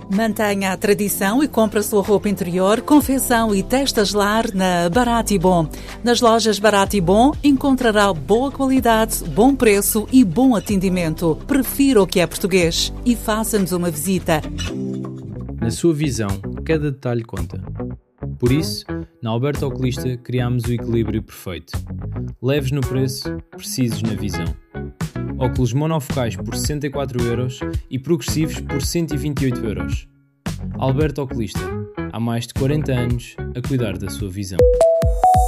Mantenha a tradição e compre a sua roupa interior, confecção e testas lar na Barato e Bom. Nas lojas Barato e Bom encontrará boa qualidade, bom preço e bom atendimento. Prefira o que é português e faça-nos uma visita. Na sua visão, cada detalhe conta. Por isso, na Alberto Oculista criámos o equilíbrio perfeito. Leves no preço, precisos na visão. Óculos monofocais por 64€ e progressivos por 128€. Alberto Oculista, há mais de 40 anos a cuidar da sua visão.